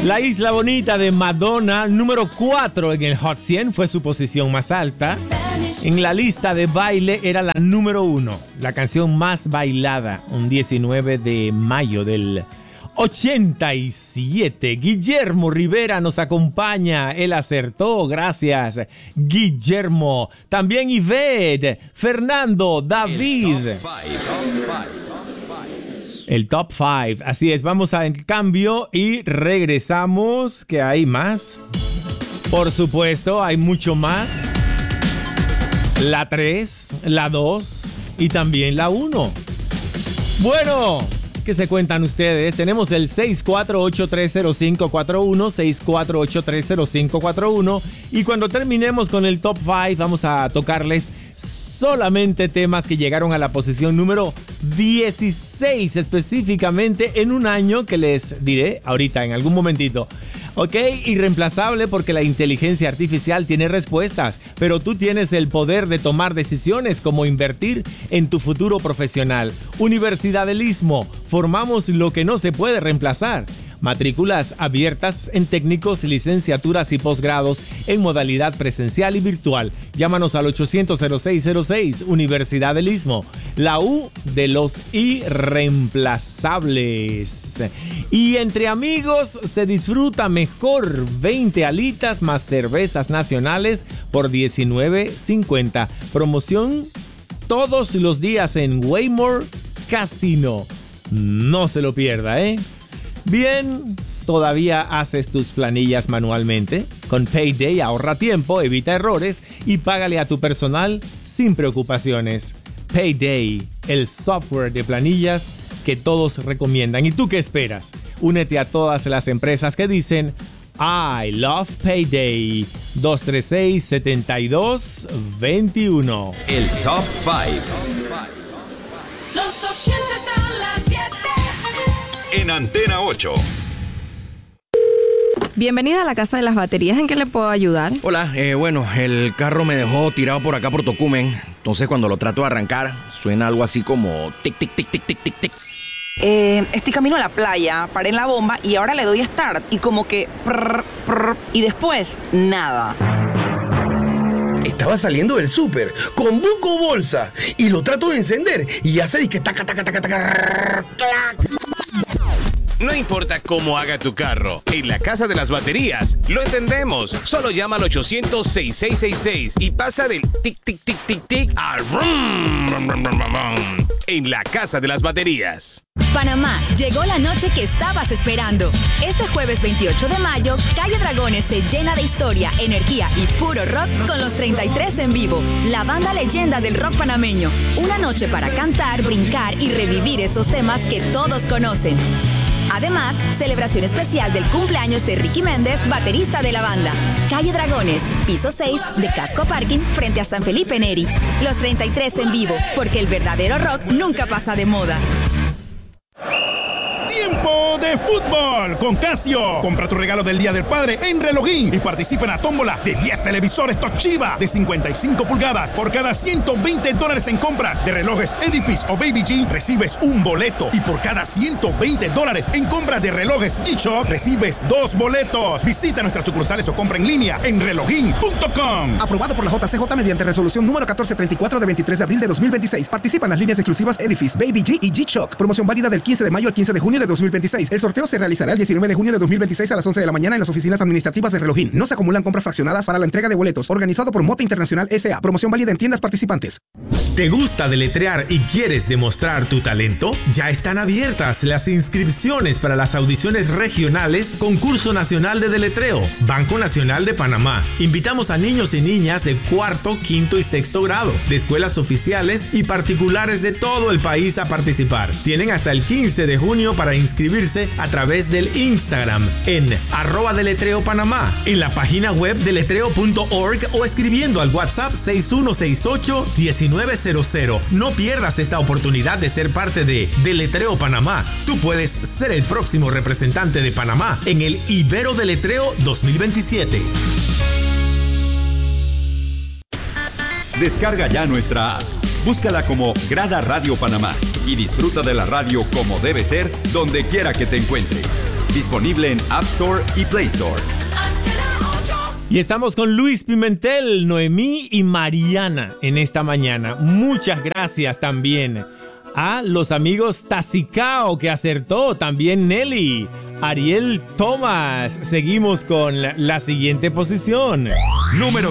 La Isla Bonita de Madonna, número 4 en el Hot 100, fue su posición más alta. En la lista de baile era la número 1, la canción más bailada, un 19 de mayo del 87. Guillermo Rivera nos acompaña, él acertó, gracias Guillermo. También Ivette, Fernando, David. El top 5, así es, vamos al cambio y regresamos, que hay más. Por supuesto, hay mucho más. La 3, la 2 y también la 1. Bueno, ¿qué se cuentan ustedes? Tenemos el 648-30541, 648-30541, y cuando terminemos con el top 5 vamos a tocarles solamente temas que llegaron a la posición número 16, específicamente en un año que les diré ahorita en algún momentito. Ok, irreemplazable porque la inteligencia artificial tiene respuestas, pero tú tienes el poder de tomar decisiones como invertir en tu futuro profesional. Universidad del Istmo, formamos lo que no se puede reemplazar. Matrículas abiertas en técnicos, licenciaturas y posgrados en modalidad presencial y virtual. Llámanos al 800-0606, Universidad del Istmo, la U de los irreemplazables. Y entre amigos se disfruta mejor, 20 alitas más cervezas nacionales por $19.50. Promoción todos los días en Waymore Casino. No se lo pierda, ¿eh? Bien, ¿todavía haces tus planillas manualmente? Con Payday ahorra tiempo, evita errores y págale a tu personal sin preocupaciones. Payday, el software de planillas que todos recomiendan. ¿Y tú qué esperas? Únete a todas las empresas que dicen I love Payday. 236-7221. El Top 5. Los 80 a las 7. En Antena 8. Bienvenida a la Casa de las Baterías. ¿En qué le puedo ayudar? Hola, bueno, el carro me dejó tirado por acá por Tocumen. Entonces cuando lo trato de arrancar, suena algo así como tic, tic, tic, tic, tic, tic, tic. Estoy camino a la playa, paré en la bomba y ahora le doy a start y como que prr, prr, y después nada. Estaba saliendo del súper con Buco Bolsa y lo trato de encender y hace disque taca, taca, taca, taca, clac. No importa cómo haga tu carro, en la Casa de las Baterías lo entendemos. Solo llama al 800-6666 y pasa del tic, tic, tic, tic, tic a rum, rum, rum, rum, rum, en la Casa de las Baterías. Panamá, llegó la noche que estabas esperando. Este jueves 28 de mayo, Calle Dragones se llena de historia, energía y puro rock con los 33 en vivo, la banda leyenda del rock panameño. Una noche para cantar, brincar y revivir esos temas que todos conocen. Además, celebración especial del cumpleaños de Ricky Méndez, baterista de la banda. Calle Dragones, piso 6 de Casco Parking, frente a San Felipe Neri. Los 33 en vivo, porque el verdadero rock nunca pasa de moda. Tiempo de fútbol con Casio. Compra tu regalo del Día del Padre en Relojín y participa en la tómbola de 10 televisores Toshiba de 55 pulgadas. Por cada $120 en compras de relojes Edifice o Baby G, recibes un boleto. Y por cada $120 en compras de relojes G-Shock, recibes 2 boletos. Visita nuestras sucursales o compra en línea en relojin.com. Aprobado por la JCJ mediante resolución número 1434 de 23 de abril de 2026. Participan las líneas exclusivas Edifice, Baby G y G-Shock. Promoción válida del 15 de mayo al 15 de junio de 2026. El sorteo se realizará el 19 de junio de 2026 a las 11 de la mañana en las oficinas administrativas de Relojín. No se acumulan compras fraccionadas para la entrega de boletos. Organizado por Mota Internacional S.A. Promoción válida en tiendas participantes. ¿Te gusta deletrear y quieres demostrar tu talento? Ya están abiertas las inscripciones para las audiciones regionales Concurso Nacional de Deletreo, Banco Nacional de Panamá. Invitamos a niños y niñas de cuarto, quinto y sexto grado, de escuelas oficiales y particulares de todo el país a participar. Tienen hasta el 15 de junio para inscribirse a través del Instagram en @deletreopanamá, en la página web deletreo.org o escribiendo al WhatsApp 6168-1900. No pierdas esta oportunidad de ser parte de Deletreo Panamá. Tú puedes ser el próximo representante de Panamá en el Ibero Deletreo 2027. Descarga ya nuestra app. Búscala como Grada Radio Panamá y disfruta de la radio como debe ser, donde quiera que te encuentres. Disponible en App Store y Play Store. Y estamos con Luis Pimentel, Noemí y Mariana en esta mañana. Muchas gracias también a los amigos Tacicao que acertó, también Nelly, Ariel Thomas. Seguimos con la siguiente posición. Número